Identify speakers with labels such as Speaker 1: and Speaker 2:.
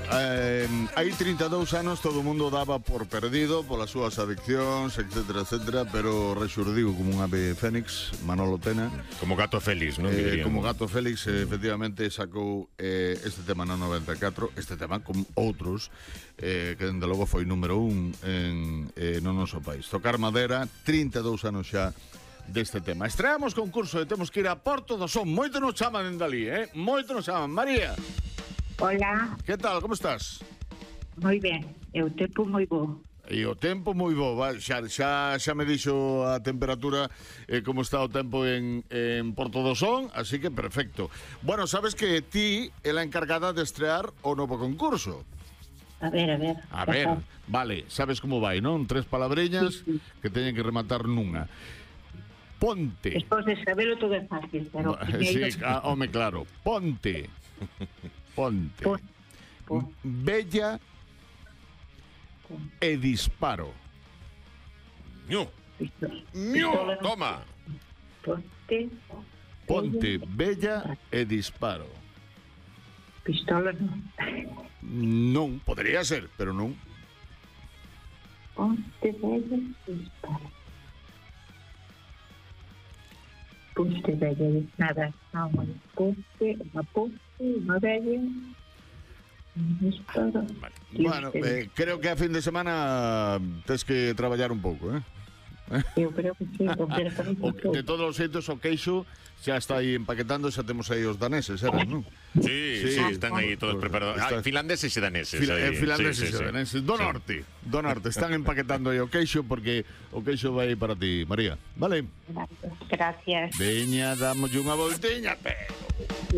Speaker 1: hai 32 anos todo o mundo daba por perdido polas súas adiccións, etcétera, pero rexurdiu como un ave fénix, Manolo Tena.
Speaker 2: Como gato Félix, non?
Speaker 1: Como gato Félix, efectivamente, sacou este tema no 94, este tema con outros, que dende logo foi número 1 no noso país. Tocar madera, 32 anos xa deste tema. Estreamos concurso e temos que ir a Porto do Son. Moito nos chaman dende ali, moito nos chaman. María.
Speaker 3: Hola,
Speaker 1: Que tal, como estás?
Speaker 3: moi ben, e o tempo moi bo.
Speaker 1: E o tempo moi bo, xa me dixo a temperatura como está o tempo en Porto do Son, así que perfecto. Bueno, sabes que ti é a encargada de estrear o novo concurso.
Speaker 3: A ver.
Speaker 1: A ver, vale, sabes como vai, non? 3 palabreñas que teñen que rematar nunha. Ponte.
Speaker 3: Despois de saberlo todo é fácil, pero...
Speaker 1: Sí, home, claro. Ponte. Bella e disparo.
Speaker 2: ¡Ñu! Toma.
Speaker 3: Ponte,
Speaker 1: bella e disparo.
Speaker 3: pistola non.
Speaker 1: Non, podría ser, pero non.
Speaker 3: Ponte, bella, disparo. Ponte, bella, nada. Non, ponte, unha bella, disparo.
Speaker 1: Vale. Bueno, creo que a fin de semana tes que traballar un pouco,
Speaker 3: Eu creo que sí, completamente.
Speaker 1: De todos os xeitos, o queixo xa está aí empaquetando, xa temos aí os daneses, non?
Speaker 2: Sí, están aí todos preparados. Finlandeses e daneses.
Speaker 1: Finlandeses e daneses. Do norte, están empaquetando aí o queixo, porque o queixo vai para ti, María. Vale?
Speaker 3: Gracias.
Speaker 1: Veña, damos unha voltiña, pero...